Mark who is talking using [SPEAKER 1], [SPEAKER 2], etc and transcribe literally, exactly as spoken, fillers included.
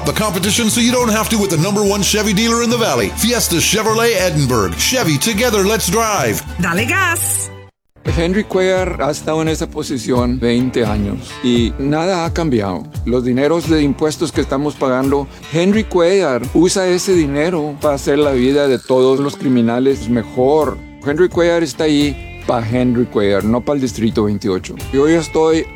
[SPEAKER 1] The competition so you don't have to with the number one Chevy dealer in the Valley. Fiesta Chevrolet Edinburgh. Chevy, together, let's drive.
[SPEAKER 2] ¡Dale gas!
[SPEAKER 3] Henry Cuellar ha estado en esa posición veinte años y nada ha cambiado. Los dineros de impuestos que estamos pagando, Henry Cuellar usa ese dinero para hacer la vida de todos los criminales mejor. Henry Cuellar está ahí para Henry Cuellar, no para el Distrito veintiocho. Yo ya estoy